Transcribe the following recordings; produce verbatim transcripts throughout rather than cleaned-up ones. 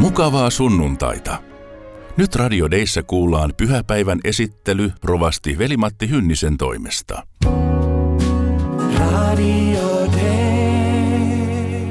Mukavaa sunnuntaita. Nyt Radio Deissä kuullaan pyhäpäivän esittely rovasti Veli-Matti Hynnisen toimesta. Radio Dei.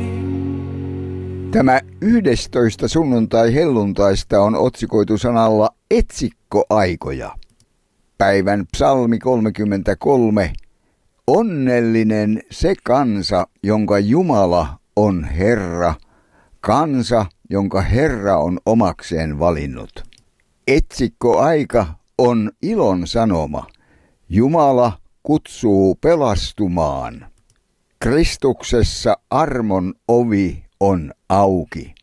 Tämä yhdestoista sunnuntai-helluntaista on otsikoitu sanalla etsikkoaikoja. Päivän psalmi kolmekymmentäkolme. Onnellinen se kansa, jonka Jumala on Herra, kansa, jonka Herra on omakseen valinnut. Etsikkoaika on ilon sanoma. Jumala kutsuu pelastumaan. Kristuksessa armon ovi on auki.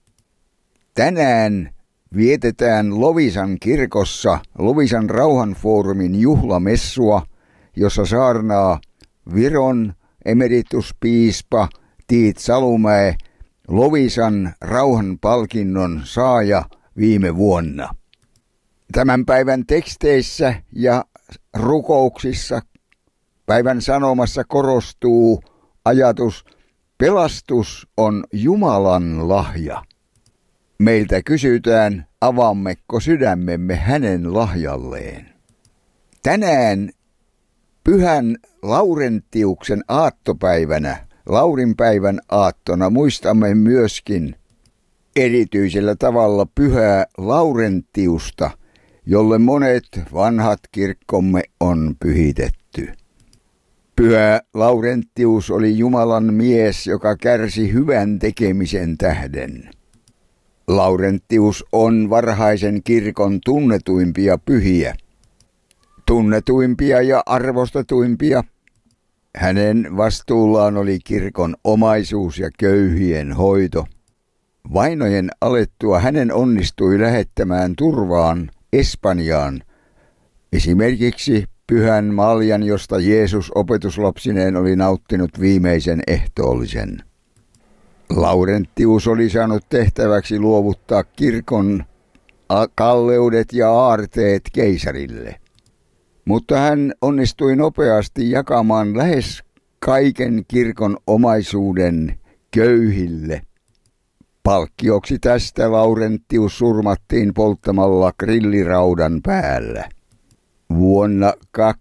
Tänään vietetään Loviisan kirkossa Loviisan rauhanfoorumin juhlamessua, jossa saarnaa Viron emerituspiispa Tiit Salumäe, Loviisan rauhanpalkinnon saaja viime vuonna. Tämän päivän teksteissä ja rukouksissa päivän sanomassa korostuu ajatus, pelastus on Jumalan lahja. Meiltä kysytään, avaammeko sydämemme hänen lahjalleen. Tänään Pyhän Laurentiuksen aattopäivänä, Laurinpäivän aattona, muistamme myöskin erityisellä tavalla Pyhää Laurentiusta, jolle monet vanhat kirkkomme on pyhitetty. Pyhä Laurentius oli Jumalan mies, joka kärsi hyvän tekemisen tähden. Laurentius on varhaisen kirkon tunnetuimpia pyhiä. Tunnetuimpia ja arvostetuimpia. Hänen vastuullaan oli kirkon omaisuus ja köyhien hoito. Vainojen alettua hänen onnistui lähettämään turvaan Espanjaan esimerkiksi Pyhän Maljan, josta Jeesus opetuslapsineen oli nauttinut viimeisen ehtoollisen. Laurentius oli saanut tehtäväksi luovuttaa kirkon kalleudet ja aarteet keisarille. Mutta hän onnistui nopeasti jakamaan lähes kaiken kirkon omaisuuden köyhille. Palkkioksi tästä Laurentius surmattiin polttamalla grilliraudan päällä vuonna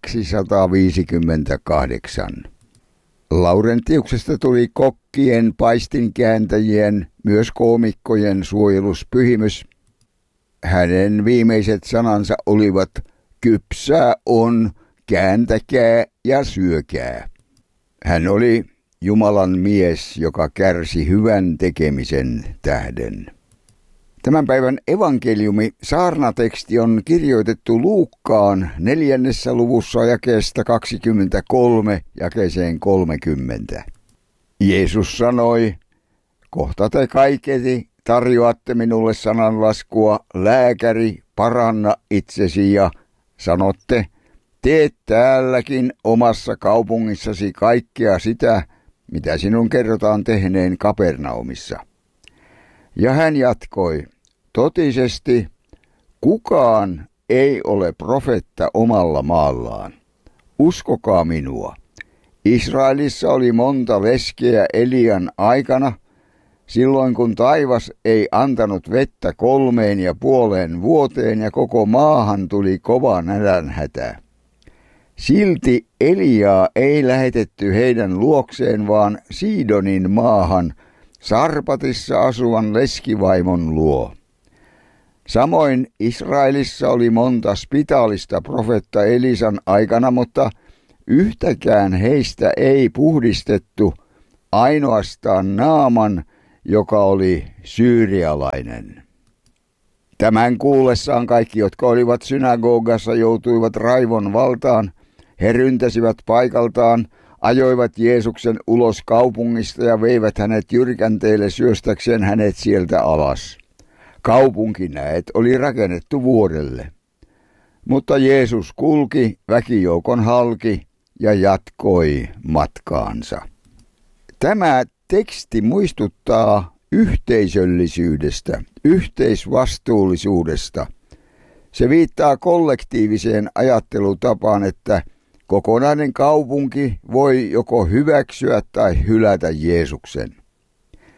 kaksisataaviisikymmentäkahdeksan. Laurentiuksesta tuli kokkien, paistinkääntäjien, myös koomikkojen suojeluspyhimys. Hänen viimeiset sanansa olivat: kypsää on, kääntäkää ja syökää. Hän oli Jumalan mies, joka kärsi hyvän tekemisen tähden. Tämän päivän evankeliumi saarnateksti on kirjoitettu Luukkaan neljännessä luvussa jakeesta kaksikymmentäkolme jakeeseen kolmekymmentä. Jeesus sanoi: kohta te kaiketi tarjoatte minulle sananlaskua, lääkäri, paranna itsesi, ja sanotte, teet täälläkin omassa kaupungissasi kaikkea sitä, mitä sinun kerrotaan tehneen Kapernaumissa. Ja hän jatkoi, totisesti kukaan ei ole profetta omalla maallaan. Uskokaa minua. Israelissa oli monta leskeä Elian aikana, silloin kun taivas ei antanut vettä kolmeen ja puoleen vuoteen ja koko maahan tuli kova nälänhätä. Silti Eliaa ei lähetetty heidän luokseen, vaan Siidonin maahan, Sarpatissa asuvan leskivaimon luo. Samoin Israelissa oli monta spitaalista profetta Elisan aikana, mutta yhtäkään heistä ei puhdistettu, ainoastaan Naaman, joka oli syyrialainen. Tämän kuullessaan kaikki, jotka olivat synagogassa, joutuivat raivon valtaan. He ryntäsivät paikaltaan, ajoivat Jeesuksen ulos kaupungista ja veivät hänet jyrkänteille syöstäkseen hänet sieltä alas. Kaupunki, näet, oli rakennettu vuorelle. Mutta Jeesus kulki väkijoukon halki ja jatkoi matkaansa. Tämä teksti muistuttaa yhteisöllisyydestä, yhteisvastuullisuudesta. Se viittaa kollektiiviseen ajattelutapaan, että kokonainen kaupunki voi joko hyväksyä tai hylätä Jeesuksen.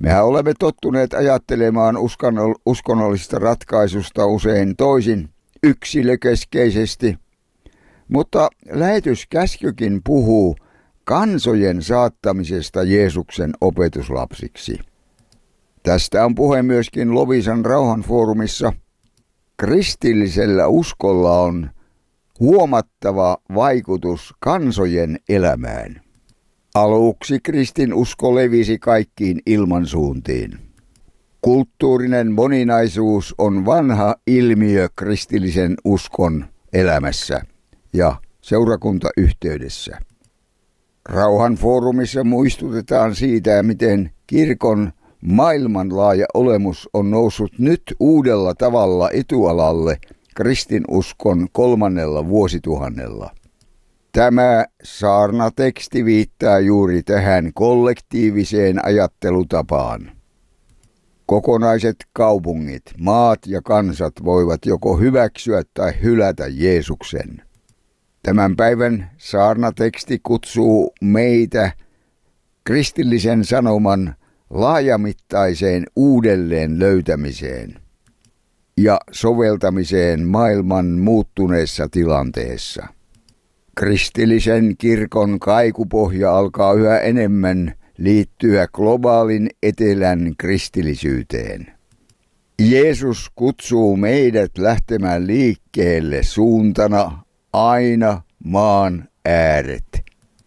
Mehän olemme tottuneet ajattelemaan uskonnollisesta ratkaisusta usein toisin yksilökeskeisesti, mutta lähetyskäskykin puhuu kansojen saattamisesta Jeesuksen opetuslapsiksi. Tästä on puhe myöskin Loviisan rauhanfoorumissa. Kristillisellä uskolla on huomattava vaikutus kansojen elämään. Aluksi kristinusko levisi kaikkiin ilmansuuntiin. Kulttuurinen moninaisuus on vanha ilmiö kristillisen uskon elämässä ja seurakuntayhteydessä. Rauhanfoorumissa muistutetaan siitä, miten kirkon maailmanlaaja olemus on noussut nyt uudella tavalla etualalle kristinuskon kolmannella vuosituhannella. Tämä saarnateksti viittaa juuri tähän kollektiiviseen ajattelutapaan. Kokonaiset kaupungit, maat ja kansat voivat joko hyväksyä tai hylätä Jeesuksen. Tämän päivän saarnateksti kutsuu meitä kristillisen sanoman laajamittaiseen uudelleen löytämiseen ja soveltamiseen maailman muuttuneessa tilanteessa. Kristillisen kirkon kaikupohja alkaa yhä enemmän liittyä globaalin etelän kristillisyyteen. Jeesus kutsuu meidät lähtemään liikkeelle suuntana aina maan ääret.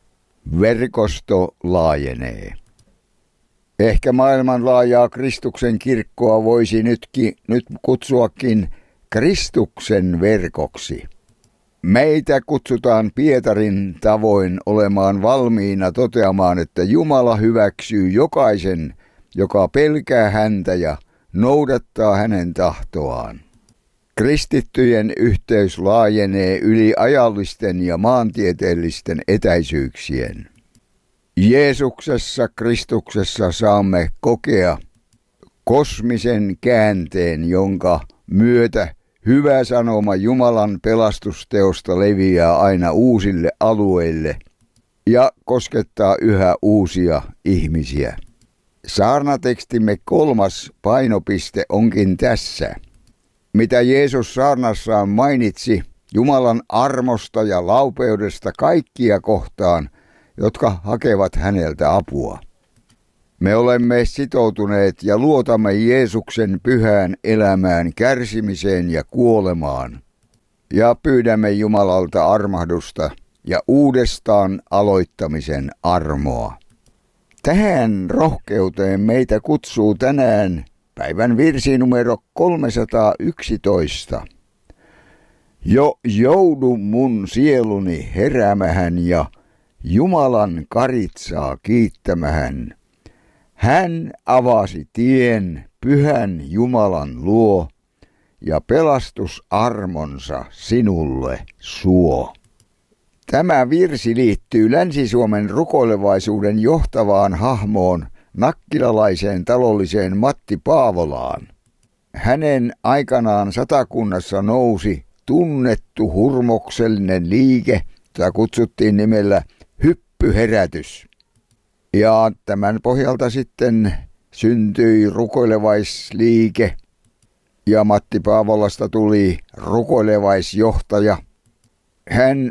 Verkosto laajenee. Ehkä maailmanlaajaa Kristuksen kirkkoa voisi nytkin, nyt kutsuakin Kristuksen verkoksi. Meitä kutsutaan Pietarin tavoin olemaan valmiina toteamaan, että Jumala hyväksyy jokaisen, joka pelkää häntä ja noudattaa hänen tahtoaan. Kristittyjen yhteys laajenee yli ajallisten ja maantieteellisten etäisyyksien. Jeesuksessa, Kristuksessa saamme kokea kosmisen käänteen, jonka myötä hyvä sanoma Jumalan pelastusteosta leviää aina uusille alueille ja koskettaa yhä uusia ihmisiä. Saarnatekstimme kolmas painopiste onkin tässä. Mitä Jeesus saarnassaan mainitsi Jumalan armosta ja laupeudesta kaikkia kohtaan, jotka hakevat häneltä apua. Me olemme sitoutuneet ja luotamme Jeesuksen pyhään elämään, kärsimiseen ja kuolemaan. Ja pyydämme Jumalalta armahdusta ja uudestaan aloittamisen armoa. Tähän rohkeuteen meitä kutsuu tänään päivän virsi numero kolmesataayksitoista. Jo joudu mun sieluni heräämähän ja Jumalan karitsaa kiittämähän. Hän avasi tien pyhän Jumalan luo ja pelastusarmonsa sinulle suo. Tämä virsi liittyy Länsi-Suomen rukoilevaisuuden johtavaan hahmoon, nakkilalaiseen talolliseen Matti Paavolaan. Hänen aikanaan Satakunnassa nousi tunnettu hurmoksellinen liike, jota kutsuttiin nimellä hyppyherätys. Ja tämän pohjalta sitten syntyi rukoilevaisliike ja Matti Paavolasta tuli rukoilevaisjohtaja. Hän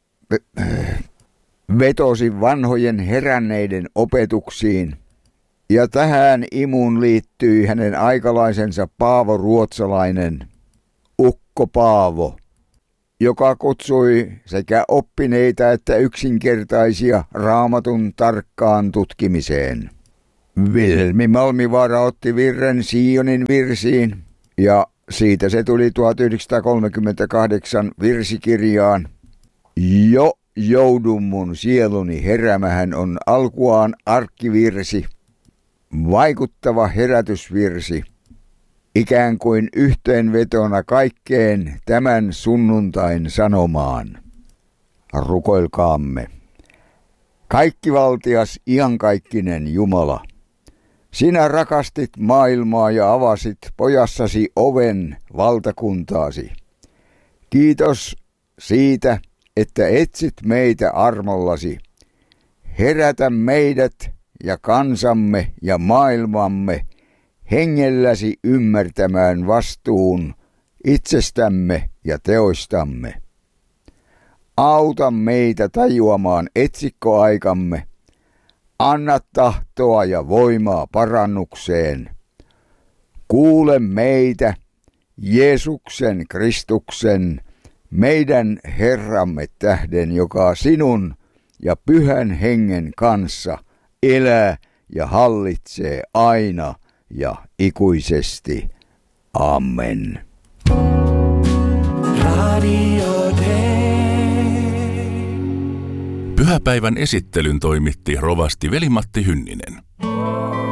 vetosi vanhojen heränneiden opetuksiin ja tähän imuun liittyi hänen aikalaisensa Paavo Ruotsalainen, Ukko Paavo, joka kutsui sekä oppineita että yksinkertaisia Raamatun tarkkaan tutkimiseen. Vilhelmi Malmivaara otti virren Sionin virsiin ja siitä se tuli tuhatyhdeksänsataakolmekymmentäkahdeksan virsikirjaan. Jo joudun mun sieluni heräämähän on alkuaan arkkivirsi, vaikuttava herätysvirsi, ikään kuin yhteenvetona kaikkeen tämän sunnuntain sanomaan. Rukoilkaamme. Kaikkivaltias iankaikkinen Jumala, sinä rakastit maailmaa ja avasit pojassasi oven valtakuntaasi. Kiitos siitä, että etsit meitä armollasi. Herätä meidät ja kansamme ja maailmamme hengelläsi ymmärtämään vastuun itsestämme ja teoistamme. Auta meitä tajuamaan etsikkoaikamme. Anna tahtoa ja voimaa parannukseen. Kuule meitä, Jeesuksen Kristuksen, meidän Herramme tähden, joka sinun ja Pyhän Hengen kanssa elää ja hallitsee aina ja ikuisesti. Amen. Radio Day. Pyhäpäivän esittelyn toimitti rovasti Veli-Matti Hynninen.